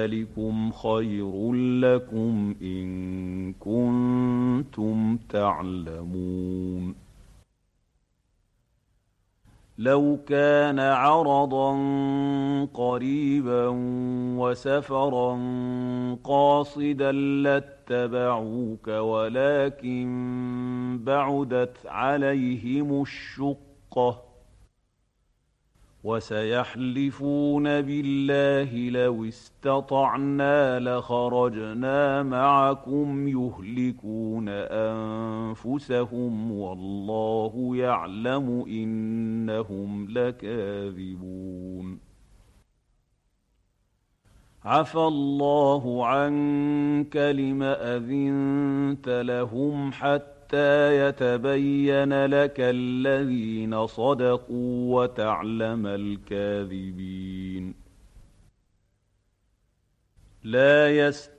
ذلكم خير لكم إن كنتم تعلمون. لو كان عرضا قريبا وسفرا قاصدا لاتبعوك ولكن بعدت عليهم الشقة وسيحلفون بالله لو استطعنا لخرجنا معكم يهلكون أنفسهم والله يعلم إنهم لكاذبون. عفى الله عنك لم أذنت لهم حتى يتبين لك الذين صدقوا وتعلم الكاذبين. لا